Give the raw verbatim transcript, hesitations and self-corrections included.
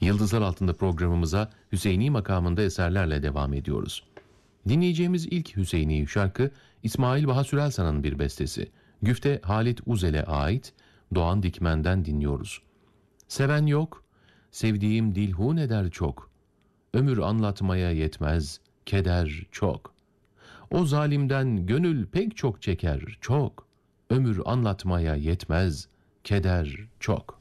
Yıldızlar Altında programımıza Hüseyini makamında eserlerle devam ediyoruz. Dinleyeceğimiz ilk Hüseyini şarkı İsmail Baha Sürelsan'ın bir bestesi. Güfte Halit Uzel'e ait Doğan Dikmen'den dinliyoruz. Seven yok, sevdiğim dilhun eder çok. Ömür anlatmaya yetmez, keder çok. O zalimden gönül pek çok çeker, çok. Ömür anlatmaya yetmez, keder çok.